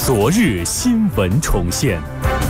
昨日新闻重现。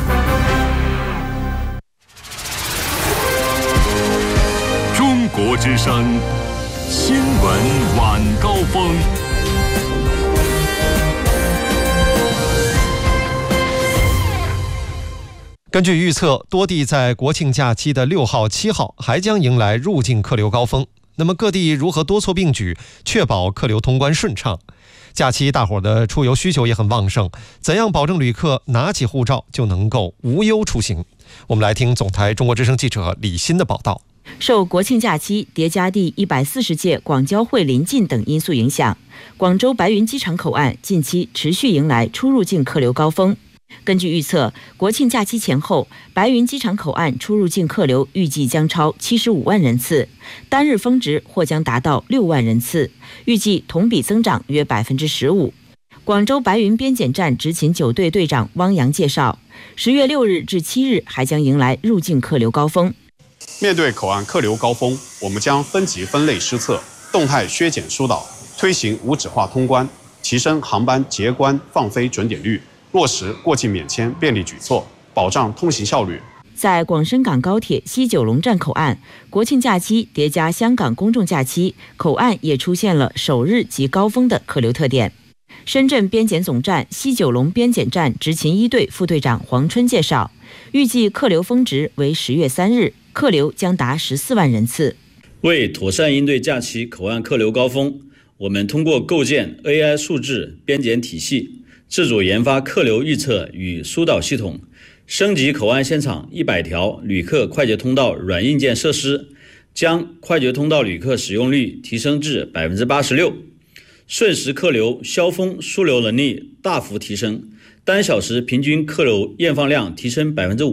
中国之声新闻晚高峰。 根据预测，多地在国庆假期的6号、7号还将迎来入境客流高峰。那么各地如何多措并举，确保客流通关顺畅？假期大伙的出游需求也很旺盛，怎样保证旅客拿起护照就能够无忧出行？我们来听总台中国之声记者李欣的报道。 受国庆假期叠加第140届广交会临近等因素影响，广州白云机场口岸近期持续迎来出入境客流高峰。根据预测，国庆假期前后，白云机场口岸出入境客流预计将超75万人次，单日峰值或将达到6万人次，预计同比增长约15%。广州白云边检站执勤9队队长汪洋介绍，10月6日至7日还将迎来入境客流高峰。 面对口岸客流高峰，我们将分级分类施策，动态削减疏导，推行无纸化通关，提升航班结关放飞准点率，落实过境免签便利举措，保障通行效率。 在广深港高铁西九龙站口岸，国庆假期叠加香港公众假期，口岸也出现了首日即高峰的客流特点。深圳边检总站西九龙边检站执勤1队副队长黄春介绍，预计客流峰值为10月3日，客流将达14万人次。 为妥善应对假期口岸客流高峰，我们通过构建 AI 数字边检体系，自主研发客流预测与疏导系统，升级口岸现场100条旅客快捷通道软硬件设施，将快捷通道旅客使用率提升至86%，瞬时客流消峰疏流能力大幅提升，单小时平均客流验放量提升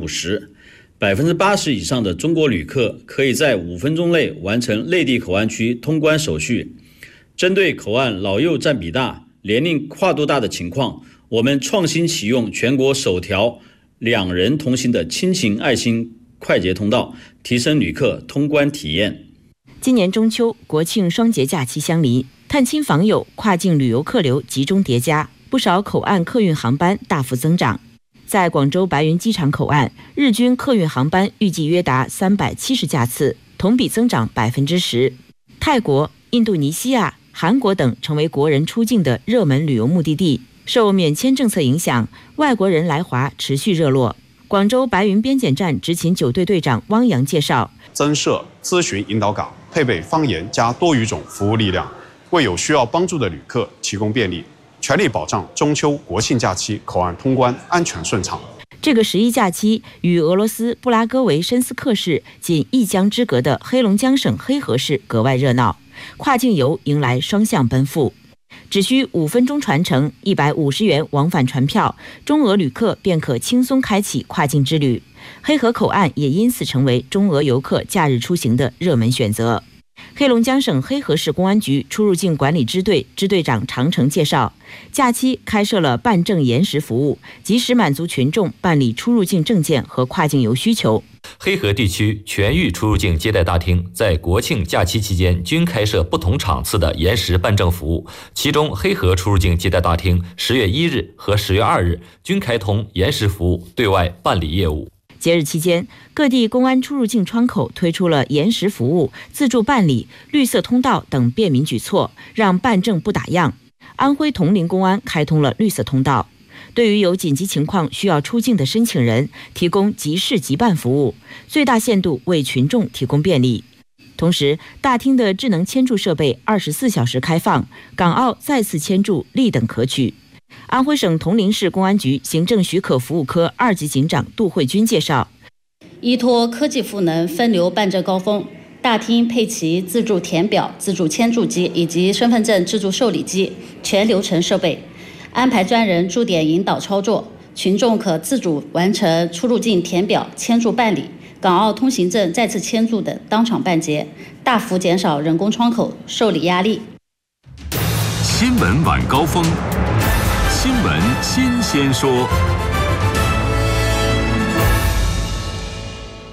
50%，80%以上的中国旅客可以在5分钟内完成内地口岸区通关手续。针对口岸老幼占比大、年龄跨度大的情况，我们创新启用全国首条2人同行的亲情爱心快捷通道，提升旅客通关体验。 今年中秋、国庆双节假期相离，探亲访友、跨境旅游客流集中叠加，不少口岸客运航班大幅增长。在广州白云机场口岸，日均客运航班预计约达370架次，同比增长10%。泰国、印度尼西亚、韩国等成为国人出境的热门旅游目的地。受免签政策影响，外国人来华持续热络。广州白云边检站执勤9队队长汪洋介绍， 增设咨询引导岗，配备方言加多语种服务力量，为有需要帮助的旅客提供便利，全力保障中秋国庆假期口岸通关安全顺畅。 这个11假期与俄罗斯布拉戈维申斯克市仅一江之隔的黑龙江省黑河市格外热闹，跨境游迎来双向奔赴。只需5分钟传承，150元往返船票，中俄旅客便可轻松开启跨境之旅。黑河口岸也因此成为中俄游客假日出行的热门选择。黑龙江省黑河市公安局出入境管理支队支队长常成介绍，假期开设了办证延时服务，及时满足群众办理出入境证件和跨境游需求。 黑河地区全域出入境接待大厅在国庆假期期间均开设不同场次的延时办证服务，其中黑河出入境接待大厅10月1日和10月2日均开通延时服务对外办理业务。 节日期间，各地公安出入境窗口推出了延时服务、自助办理、绿色通道等便民举措，让办证不打烊。安徽铜陵公安开通了绿色通道，对于有紧急情况需要出境的申请人，提供即事即办服务，最大限度为群众提供便利。同时，大厅的智能签注设备24小时开放，港澳再次签注立等可取。安徽省铜陵市公安局行政许可服务科2级警长杜慧君介绍， 依托科技赋能分流办证高峰，大厅配齐自助填表、自助签注机以及身份证自助受理机全流程设备，安排专人驻点引导操作，群众可自主完成出入境填表、签注办理、港澳通行证再次签注等当场办结，大幅减少人工窗口受理压力。 新闻晚高峰，新闻新鲜说。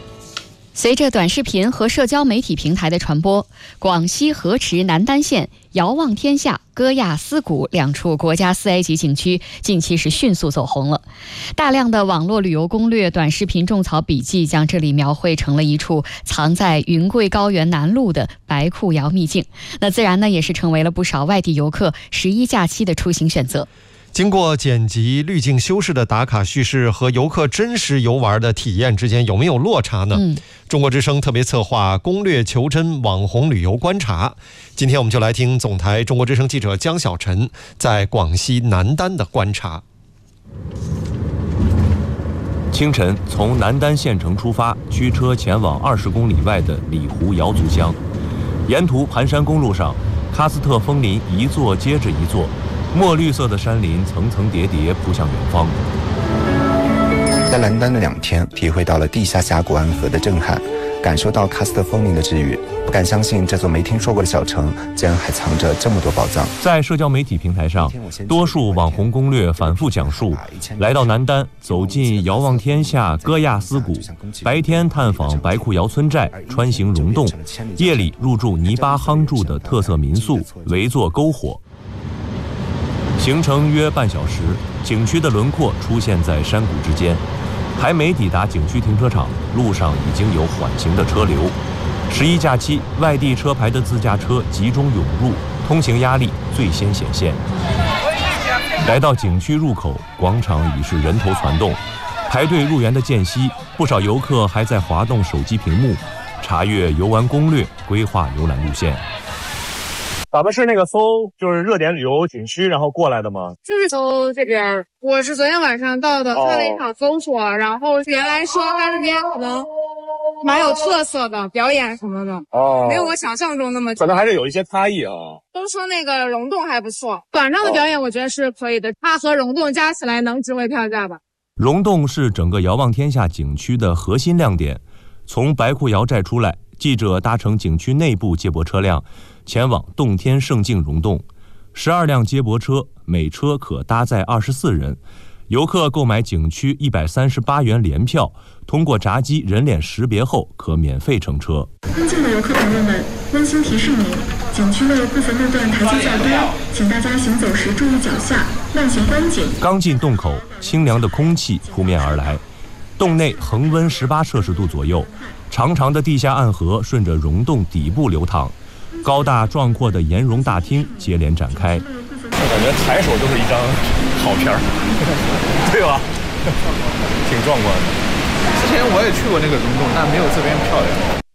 随着短视频和社交媒体平台的传播，广西河池南丹县遥望天下、歌亚思谷两处国家4A 级景区近期是迅速走红了，大量的网络旅游攻略、短视频种草笔记将这里描绘成了一处藏在云贵高原南麓的白库窑秘境，那自然呢也是成为了不少外地游客11假期的出行选择。 经过剪辑、滤镜修饰的打卡叙事和游客真实游玩的体验之间有没有落差呢？中国之声特别策划攻略求真网红旅游观察，今天我们就来听总台中国之声记者江小晨在广西南丹的观察。 清晨从南丹县城出发，驱车前往20公里外的里湖瑶族乡，沿途盘山公路上，喀斯特枫林一座接着一座，墨绿色的山林层层叠叠铺向远方。 在南丹的2天，体会到了地下峡谷安河的震撼，感受到喀斯特枫林的治愈，不敢相信这座没听说过的小城竟然还藏着这么多宝藏。 在社交媒体平台上，多数网红攻略反复讲述，来到南丹，走进遥望天下、歌亚思谷，白天探访白库窑村寨，穿行溶洞，夜里入住泥巴夯筑的特色民宿，围坐篝火。行程约半小时，景区的轮廓出现在山谷之间，还没抵达景区停车场，路上已经有缓行的车流。11假期，外地车牌的自驾车集中涌入，通行压力最先显现。来到景区入口，广场已是人头攒动，排队入园的间隙，不少游客还在滑动手机屏幕，查阅游玩攻略，规划游览路线。 咱们是那个搜就是热点旅游景区然后过来的吗？ 就是搜这边，我是昨天晚上到的，看了一场搜索，然后原来说它这边可能蛮有特色的，表演什么的没有我想象中那么， 可能还是有一些差异啊。 都说那个溶洞还不错，晚上的表演我觉得是可以的，它和溶洞加起来能值回票价吧。 溶洞是整个遥望天下景区的核心亮点，从白库窑寨出来，记者搭乘景区内部接驳车辆前往洞天胜境溶洞，12辆接驳车，每车可搭载24人。游客购买景区138元联票，通过闸机人脸识别后可免费乘车。 尊敬的游客朋友们，温馨提示您，景区内部分路段台阶较多，请大家行走时注意脚下，慢行观景。 刚进洞口，清凉的空气扑面而来，洞内恒温18摄氏度左右，长长的地下暗河顺着溶洞底部流淌，高大壮阔的岩溶大厅接连展开。 感觉抬手就是一张好片儿，对吧？挺壮观的。 之前我也去过那个溶洞，但没有这边漂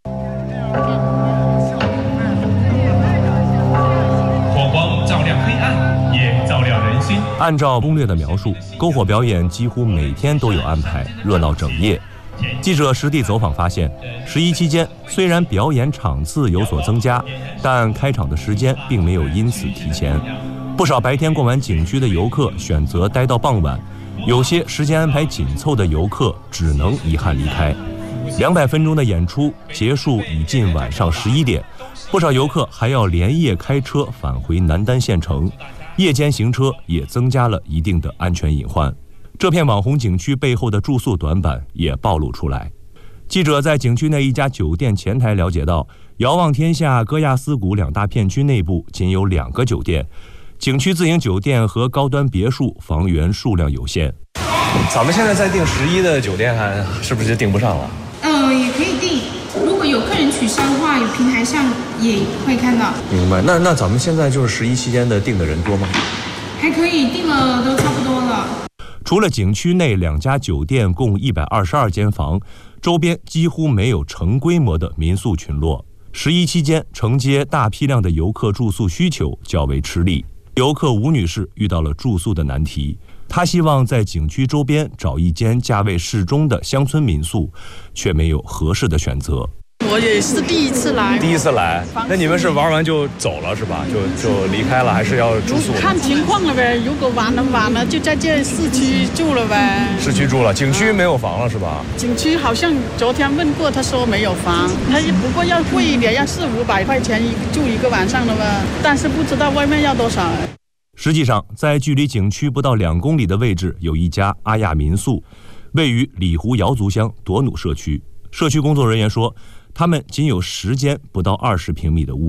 亮。 火光照亮黑暗，也照亮人心。 按照攻略的描述，篝火表演几乎每天都有安排，热闹整夜。记者实地走访发现，11期间虽然表演场次有所增加，但开场的时间并没有因此提前。不少白天逛完景区的游客选择待到傍晚，有些时间安排紧凑的游客只能遗憾离开。200分钟的演出结束已近晚上11点，不少游客还要连夜开车返回南丹县城，夜间行车也增加了一定的安全隐患。这片网红景区背后的住宿短板也暴露出来。记者在景区内一家酒店前台了解到，遥望天下、歌亚思谷2大片区内部仅有2个酒店，景区自营酒店和高端别墅房源数量有限。 咱们现在在订11的酒店，是不是就订不上了？ 也可以订，如果有客人取消的话，有平台上也会看到。 明白。那咱们现在就是11期间的订的人多吗？ 还可以，订了都差不多了。 除了景区内2家酒店共122间房，周边几乎没有成规模的民宿群落。11期间承接大批量的游客住宿需求较为吃力。游客吴女士遇到了住宿的难题，她希望在景区周边找一间价位适中的乡村民宿，却没有合适的选择。 我也是第一次来。 第一次来，那你们是玩完就走了是吧？就离开了，还是要住宿？ 看情况了呗，如果晚了就在这市区住了呗。 市区住了，景区没有房了是吧？ 景区好像昨天问过，他说没有房，他不过要贵一点，要400-500块钱住一个晚上了吧？但是不知道外面要多少。 实际上，在距离景区不到2公里的位置，有一家阿亚民宿，位于里湖瑶族乡朵努社区。社区工作人员说，他们仅有10间不到20平米的屋子。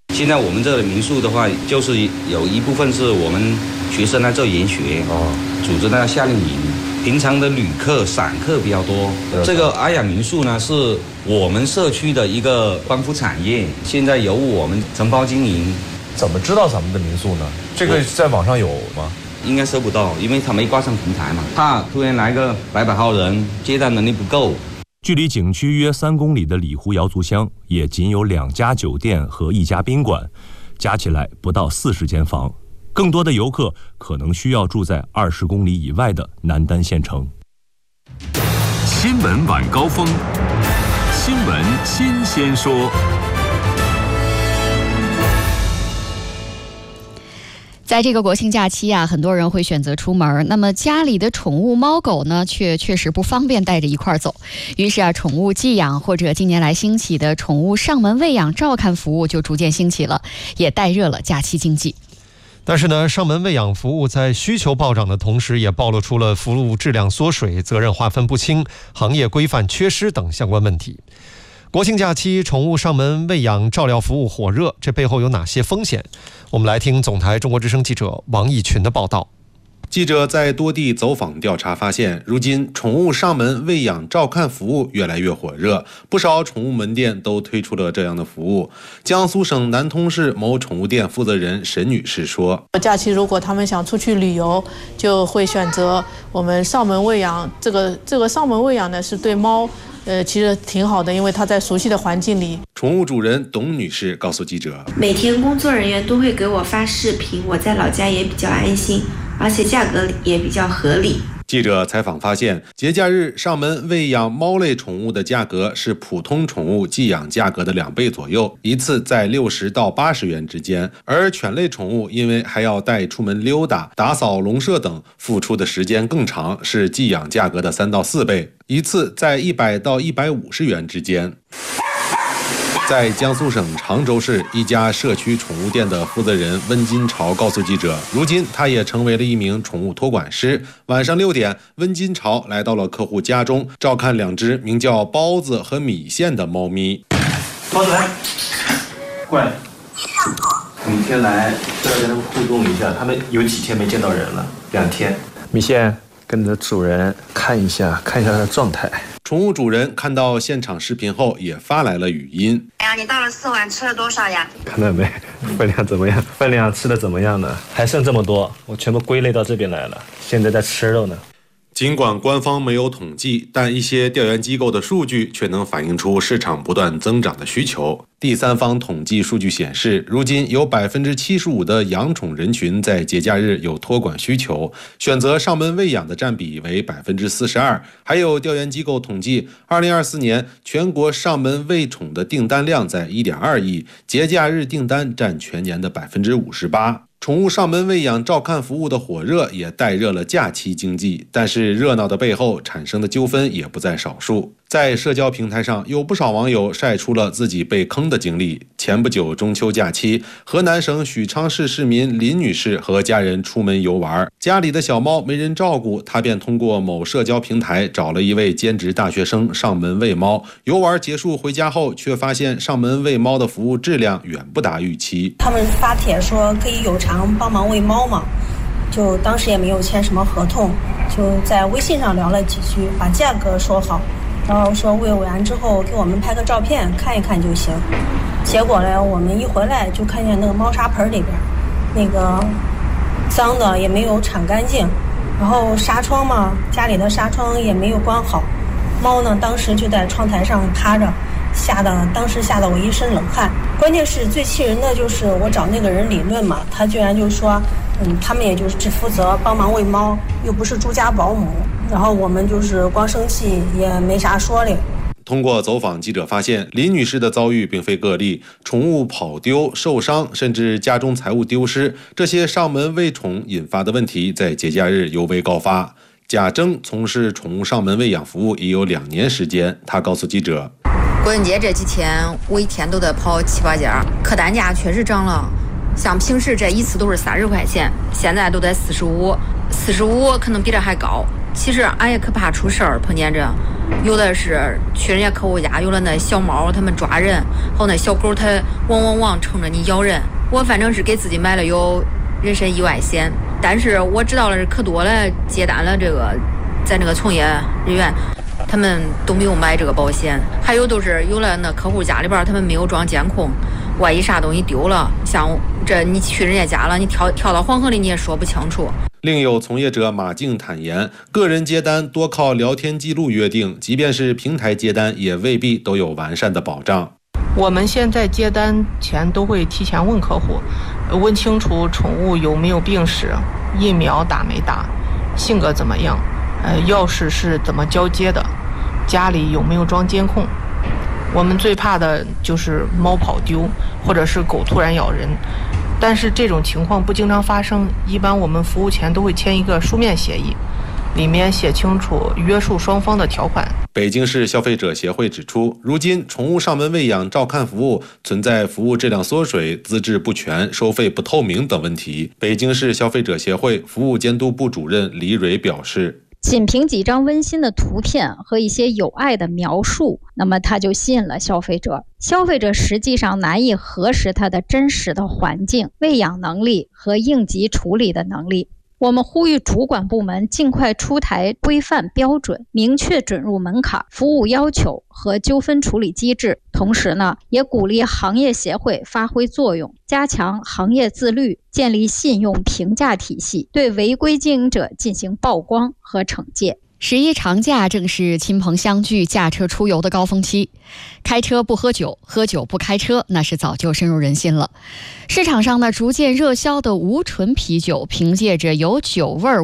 现在我们这里民宿的话，就是有一部分是我们学生来做研学，组织那个夏令营。平常的旅客、散客比较多。这个阿雅民宿呢，是我们社区的一个光伏产业，现在由我们承包经营。 怎么知道咱们的民宿呢？这个在网上有吗？ 应该搜不到，因为他没挂上平台嘛。怕突然来个100号人，接待能力不够。 距离景区约3公里的里湖瑶族乡，也仅有2家酒店和1家宾馆，加起来不到40间房。更多的游客可能需要住在20公里以外的南丹县城。 新闻晚高峰，新闻新鲜说。 在这个国庆假期啊，很多人会选择出门，那么家里的宠物猫狗呢，确实不方便带着一块走。于是啊，宠物寄养或者近年来兴起的宠物上门喂养照看服务就逐渐兴起了，也带热了假期经济。 但是呢，上门喂养服务在需求暴涨的同时，也暴露出了服务质量缩水、责任划分不清、行业规范缺失等相关问题。国庆假期宠物上门喂养照料服务火热，这背后有哪些风险？我们来听总台中国之声记者王义群的报道。 记者在多地走访调查发现，如今宠物上门喂养照看服务越来越火热，不少宠物门店都推出了这样的服务。江苏省南通市某宠物店负责人沈女士说： 假期如果他们想出去旅游，就会选择我们上门喂养。这个上门喂养呢，是对猫其实挺好的，因为它在熟悉的环境里。 宠物主人董女士告诉记者， 每天工作人员都会给我发视频，我在老家也比较安心，而且价格也比较合理。 记者采访发现，节假日上门喂养猫类宠物的价格是普通宠物寄养价格的2倍左右，一次在60到80元之间。而犬类宠物因为还要带出门溜达、打扫笼舍等，付出的时间更长，是寄养价格的3到4倍，一次在100到150元之间。在江苏省常州市一家社区宠物店的负责人温金朝告诉记者，如今他也成为了一名宠物托管师。晚上6点，温金朝来到了客户家中，照看2只名叫包子和米线的猫咪。 包子来，过来。每天来都要跟他们互动一下，他们有几天没见到人了？2天。米线跟着主人看一下他的状态。 宠物主人看到现场视频后也发来了语音。 哎呀，你倒了4碗，吃了多少呀？ 看到没？分量怎么样？分量吃的怎么样呢？还剩这么多，我全部归类到这边来了，现在在吃肉呢。 尽管官方没有统计，但一些调研机构的数据却能反映出市场不断增长的需求。第三方统计数据显示，如今有75%的养宠人群在节假日有托管需求，选择上门喂养的占比为42%。还有调研机构统计，2024年全国上门喂宠的订单量在1.2亿，节假日订单占全年的58%。宠物上门喂养照看服务的火热也带热了假期经济，但是热闹的背后产生的纠纷也不在少数。在社交平台上，有不少网友晒出了自己被坑的经历。前不久中秋假期，河南省许昌市市民林女士和家人出门游玩，家里的小猫没人照顾，她便通过某社交平台找了一位兼职大学生上门喂猫。游玩结束回家后，却发现上门喂猫的服务质量远不达预期。 他们发帖说可以有偿帮忙喂猫嘛，就当时也没有签什么合同，就在微信上聊了几句，把价格说好，然后说喂完之后给我们拍个照片看一看就行。结果呢，我们一回来就看见那个猫砂盆里边那个脏的也没有铲干净，然后纱窗嘛，家里的纱窗也没有关好，猫呢当时就在窗台上趴着，当时吓得我一身冷汗。关键是最气人的就是我找那个人理论嘛，他居然就说他们也就是只负责帮忙喂猫，又不是住家保姆，然后我们就是光生气也没啥说的。 通过走访，记者发现林女士的遭遇并非个例，宠物跑丢、受伤，甚至家中财物丢失，这些上门喂宠引发的问题在节假日尤为高发。贾征从事宠物上门喂养服务已有2年时间，他告诉记者， 国庆节这几天我一天都得跑7、8家，客单价确实涨了，像平时这一次都是30块钱，现在都得45可能比这还高。 其实俺也可怕出事儿，碰见这有的是去人家客户家，有了那小猫他们抓人，还有那小狗它汪冲着你咬人。我反正是给自己买了有人身意外险，但是我知道了可多了，接单了这个在那个从业人员他们都没有买这个保险，还有都是有了那客户家里边他们没有装监控，万一啥东西丢了，像这你去人家家了，你跳到黄河里你也说不清楚。 另有从业者马静坦言，个人接单多靠聊天记录约定，即便是平台接单，也未必都有完善的保障。 我们现在接单前都会提前问客户，问清楚宠物有没有病史，疫苗打没打，性格怎么样，钥匙是怎么交接的，家里有没有装监控。我们最怕的就是猫跑丢，或者是狗突然咬人。但是这种情况不经常发生，一般我们服务前都会签一个书面协议，里面写清楚约束双方的条款。 北京市消费者协会指出，如今宠物上门喂养照看服务存在服务质量缩水、资质不全、收费不透明等问题。北京市消费者协会服务监督部主任李蕊表示， 仅凭几张温馨的图片和一些有爱的描述，那么它就吸引了消费者。消费者实际上难以核实它的真实的环境、喂养能力和应急处理的能力。我们呼吁主管部门尽快出台规范标准，明确准入门槛、服务要求和纠纷处理机制。同时呢，也鼓励行业协会发挥作用，加强行业自律，建立信用评价体系，对违规经营者进行曝光和惩戒。 11长假正是亲朋相聚、驾车出游的高峰期，开车不喝酒，喝酒不开车，那是早就深入人心了。市场上呢，逐渐热销的无醇啤酒，凭借着有酒味儿、